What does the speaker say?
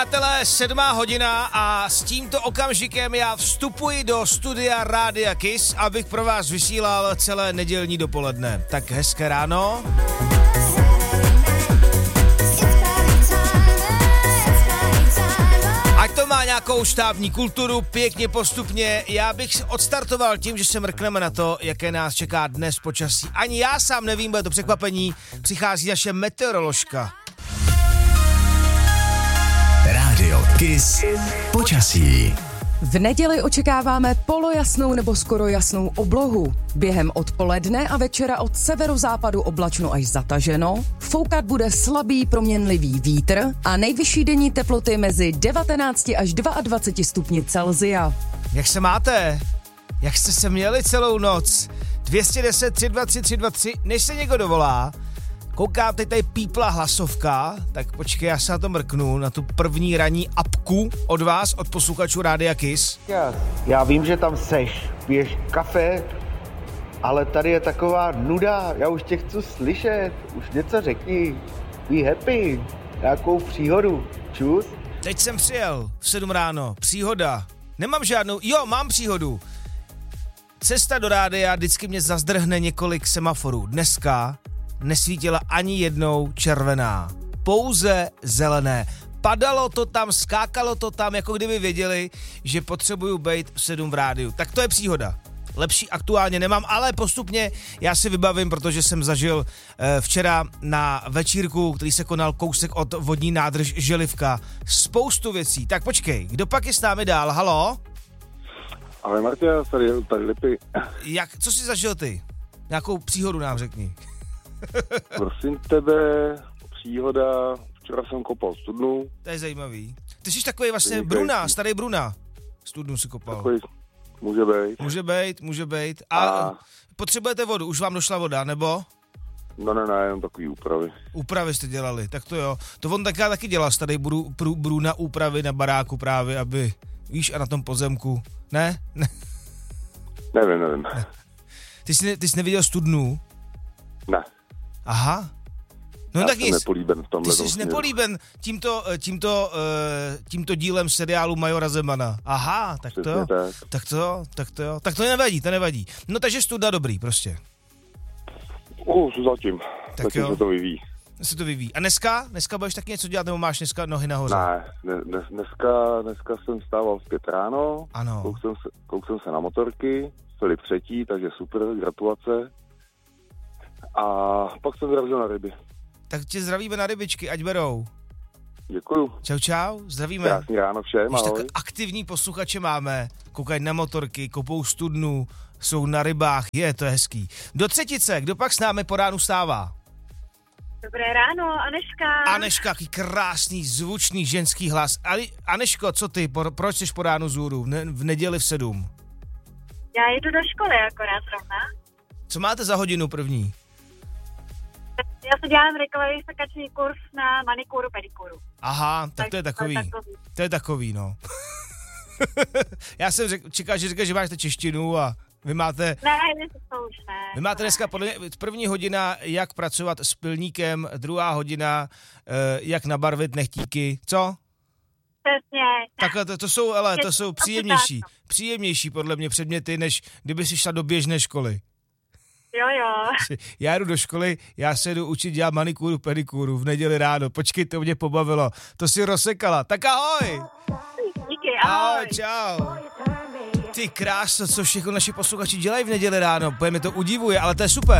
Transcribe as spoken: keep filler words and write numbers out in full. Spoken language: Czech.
Přátelé, sedmá hodina a s tímto okamžikem já vstupuji do studia Rádia Kiss, abych pro vás vysílal celé nedělní dopoledne. Tak hezké ráno. Ať to má nějakou štábní kulturu, pěkně postupně. Já bych odstartoval tím, že se mrkneme na to, jaké nás čeká dnes počasí. Ani já sám nevím, bude to překvapení. Přichází naše meteoroložka. Rádio Kiss počasí. V neděli očekáváme polojasnou nebo skoro jasnou oblohu. Během odpoledne a večera od severozápadu oblačno až zataženo. Foukat bude slabý proměnlivý vítr a nejvyšší denní teploty mezi devatenáct až dvacet dva stupni Celsia. Jak se máte? Jak jste se měli celou noc? dvě stě deset, tři dva tři, tři dva tři, než se někdo dovolá. Koukám, teď tady pípla hlasovka, tak počkej, já se na to mrknu, na tu první ranní apku od vás, od posluchačů Rádia Kiss. Já, já vím, že tam seš, piješ kafe, ale tady je taková nuda, já už tě chci slyšet, už něco řekni, be happy, nějakou příhodu, čus. Teď jsem přijel v sedm ráno, příhoda, nemám žádnou, jo, mám příhodu. Cesta do rádia vždycky mě zazdrhne několik semaforů, dneska nesvítila ani jednou červená, pouze zelené. Padalo to tam, skákalo to tam, jako kdyby věděli, že potřebuju být v sedm v rádiu. Tak to je příhoda. Lepší aktuálně nemám, ale postupně já si vybavím, protože jsem zažil eh, včera na večírku, který se konal kousek od vodní nádrž Želivka, spoustu věcí. Tak počkej, kdo pak je s námi dál? Halo? Ale Martina, tady, tady Lipy. Jak, co jsi zažil ty? Nějakou příhodu nám řekni. Prosím tebe, příhoda, včera jsem kopal studnu. To je zajímavý. Ty jsi takový vlastně Bruna, starý Bruna. Studnu si kopal. Takový, může být. Může být, může být. A, A potřebujete vodu, už vám došla voda, nebo? No ne, ne, jenom takový úpravy. Úpravy jste dělali, tak to jo. To on taká taky dělal, starý Bru, Bru, Bruna úpravy na baráku právě, aby, víš, a na tom pozemku. Ne? Ne. Nevím, nevím. Ne. Ty jsi, ty jsi neviděl studnu? Ne. Aha. No já tak jsem nic. nepolíben v tomhle. Ty jsi nepolíben tímto, tímto, tímto dílem seriálu Majora Zemana. Aha, tak to jo. Tak. tak to jo, tak to jo. Tak to nevadí, to nevadí. No takže studna dobrý prostě. Uh, zatím. Tak zatím jo. se to vyvíjí. Se to vyvíjí. A dneska? Dneska budeš taky něco dělat, nebo máš dneska nohy nahoře? Ne, dnes, dneska, dneska jsem stával v pět ráno. Ano. Kouk jsem se, kouk jsem se na motorky, Filip třetí, takže super, gratulace. A pak jsem vyrazil na ryby. Tak tě zdravíme na rybičky, ať berou. Děkuju. Čau, čau, zdravíme. Krásný ráno všem, Víš, ahoj. tak aktivní posluchače máme, koukají na motorky, kopou studnu, jsou na rybách, je, to je hezký. Do třetice, kdo pak s námi po ránu stává? Dobré ráno, Aneška. Aneška, jaký krásný, zvučný ženský hlas. Ale Aneško, co ty, po, proč jsi po ránu zůru v, ne, v neděli v sedm? Já jedu do školy akorát zrovna. Co máte za hodinu první? Já se dělám rychlej sekačný kurz na manikuru, pedikuru. Aha, tak, tak to je takový. To je takový, to je takový no. Já jsem řek, čekal, že říkáš, že máte češtinu a vy máte... Ne, to už ne. Vy máte dneska podle mě první hodina, jak pracovat s pilníkem, druhá hodina, eh, jak nabarvit nechtíky, co? Přesně. Takhle to, to jsou, ale to jsou příjemnější, příjemnější podle mě předměty, než kdyby si šla do běžné školy. Jo, jo. Já jdu do školy, já se jdu učit dělat manikuru, pedikuru v neděli ráno. Počkej, to mě pobavilo. To si rozsekala. Tak ahoj. Díky, ahoj. Ahoj, čau. Ty kráso, co všechno naši posluchači dělají v neděli ráno. Pojem, mě to udivuje, ale to je super.